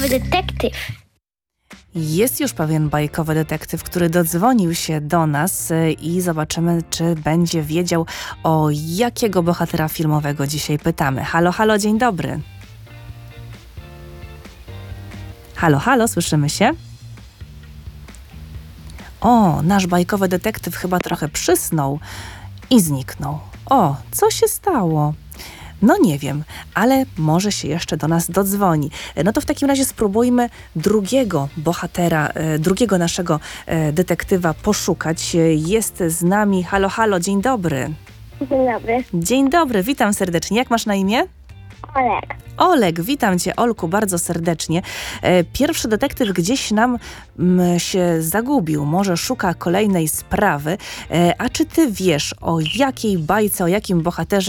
bajkowy detektyw. Jest już pewien bajkowy detektyw, który dodzwonił się do nas i zobaczymy, czy będzie wiedział, o jakiego bohatera filmowego dzisiaj pytamy. Halo, halo, dzień dobry. Halo, halo, słyszymy się? O, nasz bajkowy detektyw chyba trochę przysnął i zniknął. O, co się stało? No nie wiem, ale może się jeszcze do nas dodzwoni. No to w takim razie spróbujmy drugiego bohatera, drugiego naszego detektywa poszukać. Jest z nami, halo, halo, dzień dobry. Dzień dobry. Dzień dobry, witam serdecznie. Jak masz na imię? Olek. Olek, witam Cię, Olku, bardzo serdecznie. Pierwszy detektyw gdzieś nam się zagubił, może szuka kolejnej sprawy. A czy Ty wiesz, o jakiej bajce, o jakim bohaterze